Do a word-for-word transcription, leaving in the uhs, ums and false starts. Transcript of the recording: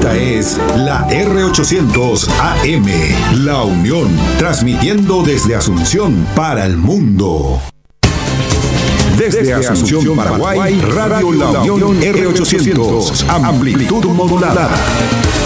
Esta es la R ochocientos A M, La Unión, transmitiendo desde Asunción para el mundo. Desde, desde Asunción, Asunción, Paraguay, Radio La Unión R ochocientos, amplitud modulada.